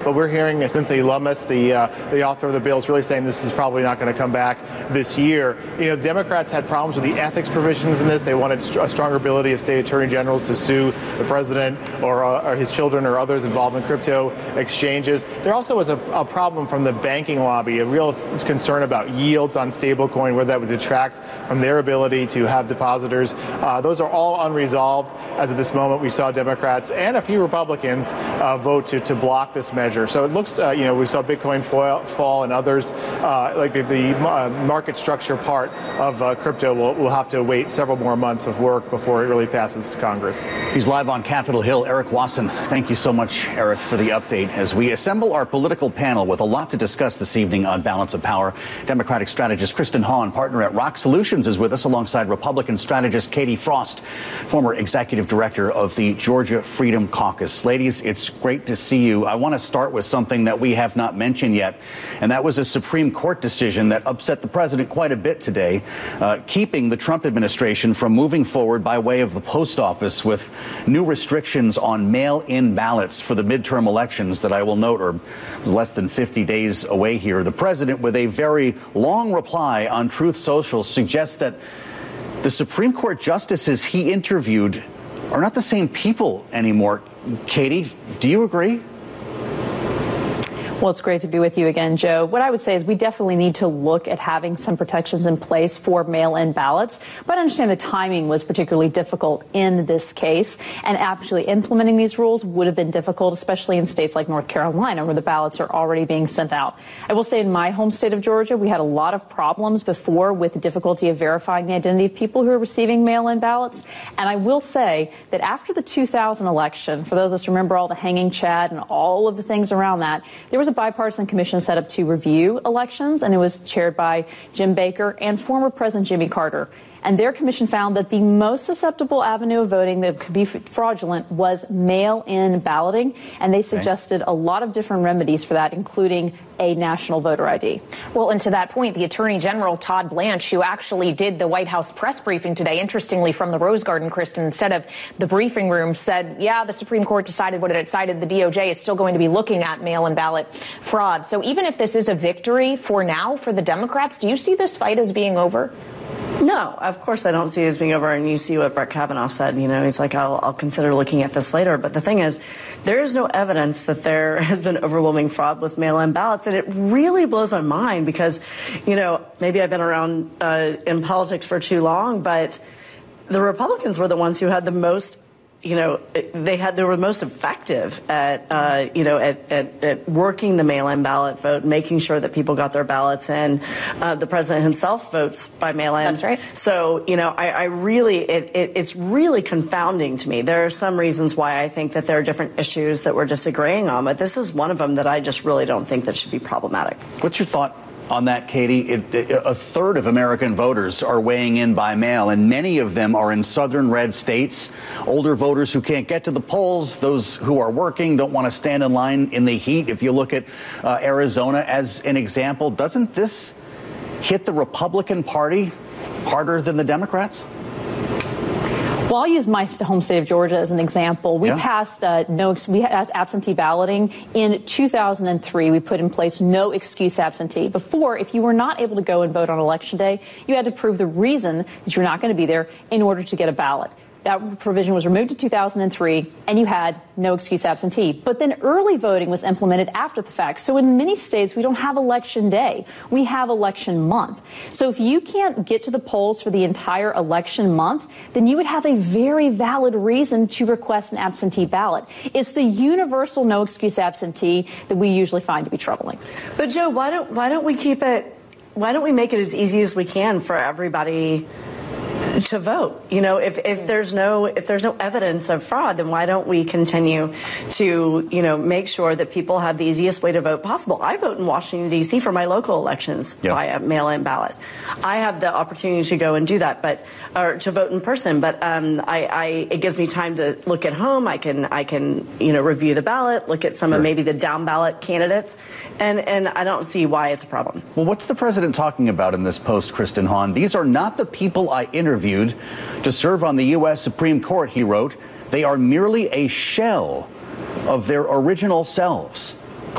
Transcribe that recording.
But we're hearing Cynthia Lummis, the author of the bill, is really saying this is probably not going to come back this year. You know, Democrats had problems with the ethics provisions in this. They wanted a stronger ability of state attorney generals to sue the president or his children or others involved in crypto exchanges. There also was a problem from the banking lobby, a real concern about yields on stablecoin, where that would detract from their ability to have depositors. Those are all unresolved. As of this moment, we saw Democrats and a few Republicans vote to block this measure. So it looks, we saw Bitcoin fall and others, like the market structure part of crypto will have to wait several more months of work before it really passes Congress. He's live on Capitol Hill. Eric Wasson, thank you so much, Eric, for the update as we assemble our political panel with a lot to discuss this evening on Balance of Power. Democratic strategist Kristen Hahn, partner at Rock Solutions, is with us alongside Republican strategist Katie Frost, former executive director of the Georgia Freedom Caucus. Ladies, it's great to see you. I want to start with something that we have not mentioned yet, and that was a Supreme Court decision that upset the president quite a bit today, keeping the Trump administration from moving forward by way of the post office with new restrictions on mail-in ballots for the midterm elections that I will note are less than 50 days away here. The president, with a very long reply on Truth Social, suggests that the Supreme Court justices he interviewed are not the same people anymore. Katie, do you agree? Well, it's great to be with you again, Joe. What I would say is we definitely need to look at having some protections in place for mail-in ballots. But I understand the timing was particularly difficult in this case. And actually implementing these rules would have been difficult, especially in states like North Carolina, where the ballots are already being sent out. I will say in my home state of Georgia, we had a lot of problems before with the difficulty of verifying the identity of people who are receiving mail-in ballots. And I will say that after the 2000 election, for those of us who remember all the hanging chad and all of the things around that, there was a bipartisan commission set up to review elections, and it was chaired by Jim Baker and former President Jimmy Carter. And their commission found that the most susceptible avenue of voting that could be fraudulent was mail-in balloting, and they suggested a lot of different remedies for that, including a national voter ID. Well, and to that point, the Attorney General, Todd Blanche, who actually did the White House press briefing today, interestingly from the Rose Garden, Kristen, instead of the briefing room, said, yeah, the Supreme Court decided what it decided. The DOJ is still going to be looking at mail-in ballot fraud. So even if this is a victory for now for the Democrats, do you see this fight as being over? No, of course I don't see it as being over. And you see what Brett Kavanaugh said. You know, he's like, I'll consider looking at this later. But the thing is, there is no evidence that there has been overwhelming fraud with mail-in ballots. And it really blows my mind because, you know, maybe I've been around in politics for too long, but the Republicans were the ones who had the most, you know, they were most effective at, at working the mail-in ballot vote, making sure that people got their ballots in. The president himself votes by mail-in. That's right. So, you know, I really, it's really confounding to me. There are some reasons why I think that there are different issues that we're disagreeing on, but this is one of them that I just really don't think that should be problematic. What's your thought on that, Katie? A third of American voters are weighing in by mail, and many of them are in southern red states. Older voters who can't get to the polls, those who are working, don't want to stand in line in the heat. If you look at Arizona as an example, doesn't this hit the Republican Party harder than the Democrats? Well, I'll use my home state of Georgia as an example. We passed absentee balloting in 2003. We put in place no excuse absentee. Before, if you were not able to go and vote on Election Day, you had to prove the reason that you're not going to be there in order to get a ballot. That provision was removed in 2003, and you had no excuse absentee. But then early voting was implemented after the fact. So in many states, we don't have Election Day. We have election month. So if you can't get to the polls for the entire election month, then you would have a very valid reason to request an absentee ballot. It's the universal no excuse absentee that we usually find to be troubling. But Joe, why don't we make it as easy as we can for everybody to vote? You know, if there's no evidence of fraud, then why don't we continue to, you know, make sure that people have the easiest way to vote possible? I vote in Washington, D.C. for my local elections via mail-in ballot. I have the opportunity to go and do that, or to vote in person. But it gives me time to look at home. I can review the ballot, look at some of maybe the down ballot candidates, and I don't see why it's a problem. Well, what's the president talking about in this post, Kristen Hahn? These are not the people I interviewed to serve on the U.S. Supreme Court, he wrote. They are merely a shell of their original selves.